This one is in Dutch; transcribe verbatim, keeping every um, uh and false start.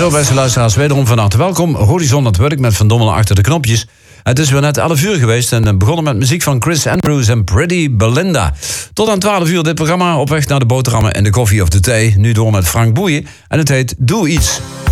Zo, beste luisteraars, wederom van harte welkom. Horizon het werk met Van Dommelen achter de knopjes. Het is weer net elf uur geweest en begonnen met muziek van Chris Andrews en Pretty Belinda. Tot aan twaalf uur dit programma op weg naar de boterhammen en de koffie of de thee. Nu door met Frank Boeien en het heet Doe Iets.